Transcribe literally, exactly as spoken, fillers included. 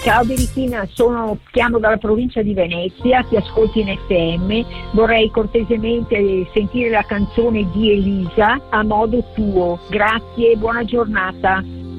Ciao Berichina, sono, chiamo dalla provincia di Venezia, ti ascolti in F M, vorrei cortesemente sentire la canzone di Elisa, A modo tuo. Grazie e buona giornata.